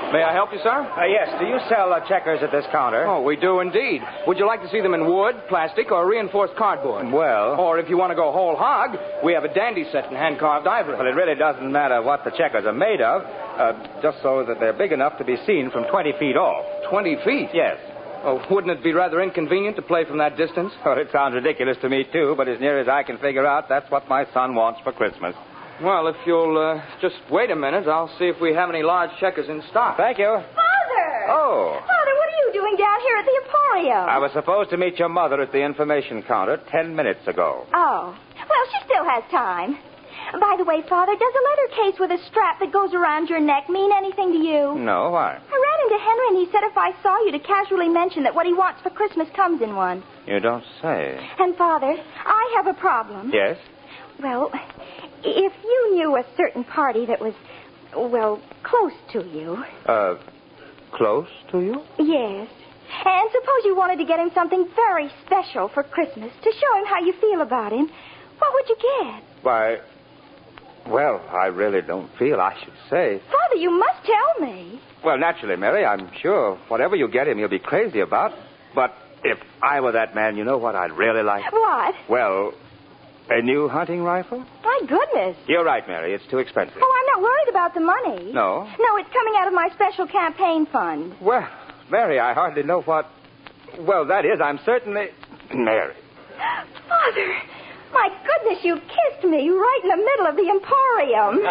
May I help you, sir? Yes. Do you sell checkers at this counter? Oh, we do indeed. Would you like to see them in wood, plastic, or reinforced cardboard? Well... Or if you want to go whole hog, we have a dandy set in hand-carved ivory. Well, it really doesn't matter what the checkers are made of, just so that they're big enough to be seen from 20 feet off. 20 feet? Yes. Oh, wouldn't it be rather inconvenient to play from that distance? Well, it sounds ridiculous to me, too, but as near as I can figure out, that's what my son wants for Christmas. Well, if you'll just wait a minute, I'll see if we have any large checkers in stock. Thank you. Father! Oh. Father, what are you doing down here at the Emporium? I was supposed to meet your mother at the information counter 10 minutes ago. Oh. Well, she still has time. By the way, Father, does a leather case with a strap that goes around your neck mean anything to you? No, why? I ran into Henry, and he said if I saw you to casually mention that what he wants for Christmas comes in one. You don't say. And, Father, I have a problem. Yes? Well, if you knew a certain party that was, well, close to you. Close to you? Yes. And suppose you wanted to get him something very special for Christmas to show him how you feel about him. What would you get? Why, well, I really don't feel I should say. Father, you must tell me. Well, naturally, Mary, I'm sure whatever you get him, he'll be crazy about. But if I were that man, you know what I'd really like? What? Well, a new hunting rifle? My goodness. You're right, Mary. It's too expensive. Oh, I'm not worried about the money. No? No, it's coming out of my special campaign fund. Well, Mary, I hardly know what... Well, that is, I'm certainly... Mary. Father, my goodness, you kissed me right in the middle of the Emporium.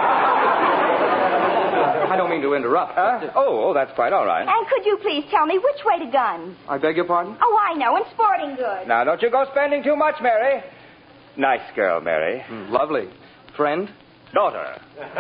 I don't mean to interrupt. Oh, that's quite all right. And could you please tell me which way to guns? I beg your pardon? Oh, I know, in sporting goods. Now, don't you go spending too much, Mary. Nice girl, Mary. Lovely. Friend? Daughter.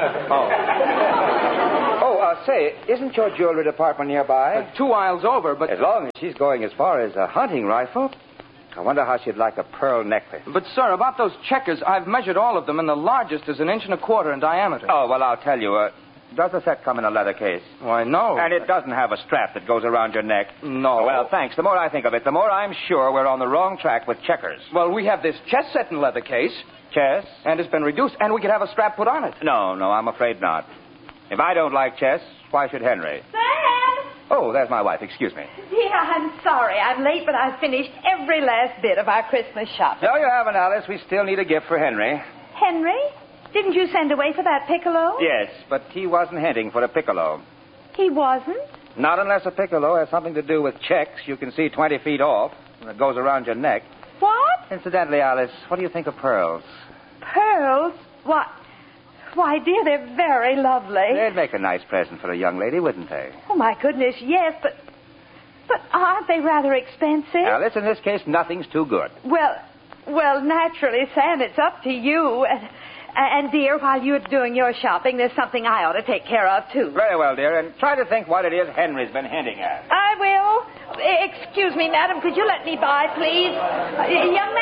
Say, isn't your jewelry department nearby? 2 aisles over, but... As long as she's going as far as a hunting rifle, I wonder how she'd like a pearl necklace. But, sir, about those checkers, I've measured all of them, and the largest is 1.25 inches in diameter. Oh, well, I'll tell you. Does the set come in a leather case? Why, no. And it doesn't have a strap that goes around your neck? No. Well, thanks. The more I think of it, the more I'm sure we're on the wrong track with checkers. Well, we have this chess set in leather case. Chess? And it's been reduced, and we could have a strap put on it. No, I'm afraid not. If I don't like chess, why should Henry? Sam! Oh, there's my wife. Excuse me. Dear, I'm sorry. I'm late, but I've finished every last bit of our Christmas shopping. No, you haven't, Alice. We still need a gift for Henry. Henry? Didn't you send away for that piccolo? Yes, but he wasn't hinting for a piccolo. He wasn't? Not unless a piccolo has something to do with checks you can see 20 feet off and it goes around your neck. What? Incidentally, Alice, what do you think of pearls? Pearls? Why, dear, they're very lovely. They'd make a nice present for a young lady, wouldn't they? Oh, my goodness, yes, but aren't they rather expensive? Alice, in this case, nothing's too good. Well, naturally, Sam, it's up to you. And, dear, while you're doing your shopping, there's something I ought to take care of, too. Very well, dear, and try to think what it is Henry's been hinting at. I will. Excuse me, madam, could you let me by, please? Young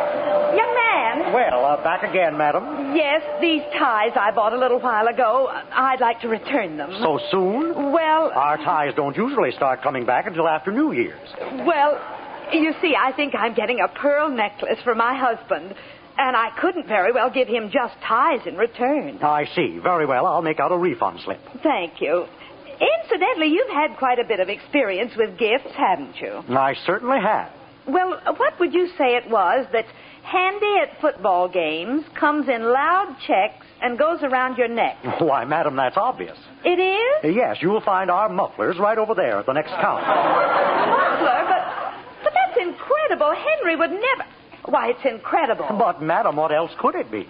man. Well, back again, madam. Yes, these ties I bought a little while ago. I'd like to return them. So soon? Well... Our ties don't usually start coming back until after New Year's. Well, you see, I think I'm getting a pearl necklace for my husband. And I couldn't very well give him just ties in return. I see. Very well. I'll make out a refund slip. Thank you. Incidentally, you've had quite a bit of experience with gifts, haven't you? I certainly have. Well, what would you say it was that's handy at football games, comes in loud checks, and goes around your neck? Why, madam, that's obvious. It is? Yes, you'll find our mufflers right over there at the next counter. Muffler? But that's incredible. Henry would never... Why, it's incredible. But, madam, what else could it be?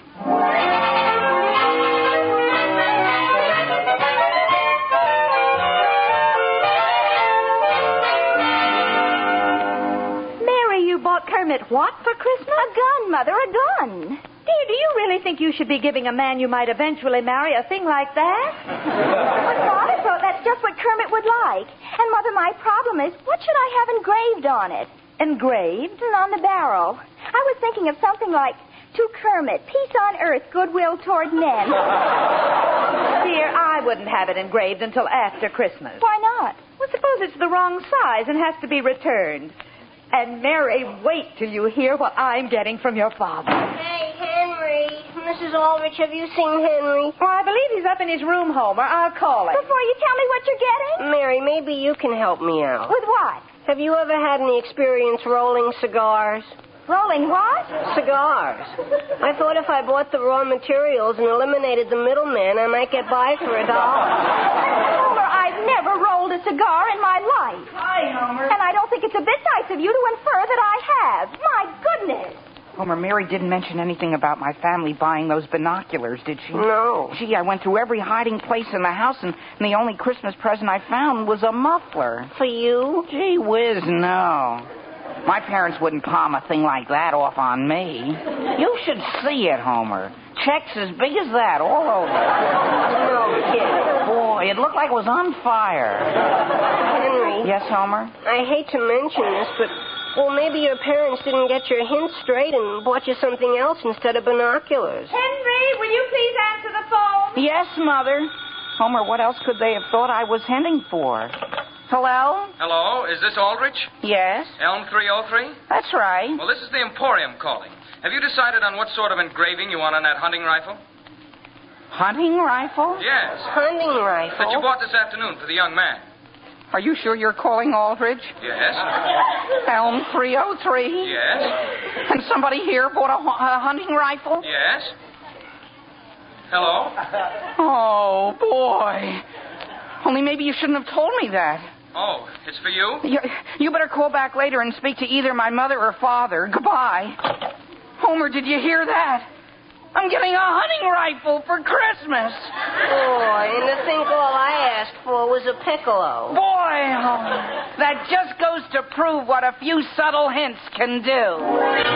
Mary, you bought Kermit what for Christmas? A gun, Mother, a gun. Dear, do you really think you should be giving a man you might eventually marry a thing like that? Well, Father thought that's just what Kermit would like. And, Mother, my problem is, what should I have engraved on it? Engraved? On the barrel. I was thinking of something like, to Kermit, peace on earth, goodwill toward men. Dear, I wouldn't have it engraved until after Christmas. Why not? Well, suppose it's the wrong size and has to be returned. And, Mary, wait till you hear what I'm getting from your father. Hey, Henry, Mrs. Aldrich, have you seen Henry? Well, I believe he's up in his room, Homer. I'll call him. Before you tell me what you're getting? Mary, maybe you can help me out. With what? Have you ever had any experience rolling cigars? Rolling what? Cigars. I thought if I bought the raw materials and eliminated the middleman, I might get by for $1. Homer, I've never rolled a cigar in my life. Hi, Homer. And I don't think it's a bit nice of you to infer that I have. My goodness. Homer, Mary didn't mention anything about my family buying those binoculars, did she? No. Gee, I went through every hiding place in the house, and the only Christmas present I found was a muffler. For you? Gee whiz, no. My parents wouldn't palm a thing like that off on me. You should see it, Homer. Checks as big as that all over. No, kid. Boy, it looked like it was on fire. Henry. Yes, Homer? I hate to mention this, but, well, maybe your parents didn't get your hint straight and bought you something else instead of binoculars. Henry, will you please answer the phone? Yes, Mother. Homer, what else could they have thought I was hinting for? Hello? Hello, is this Aldrich? Yes? Elm 303? That's right. Well, this is the Emporium calling. Have you decided on what sort of engraving you want on that hunting rifle? Hunting rifle? Yes. Hunting rifle? That you bought this afternoon for the young man. Are you sure you're calling Aldrich? Yes. Elm 303? Yes. And somebody here bought a hunting rifle? Yes. Hello? Oh, boy. Only maybe you shouldn't have told me that. Oh, it's for you? You better call back later and speak to either my mother or father. Goodbye. Homer, did you hear that? I'm getting a hunting rifle for Christmas. Boy, and to think all I asked for was a piccolo. Boy, Homer, that just goes to prove what a few subtle hints can do.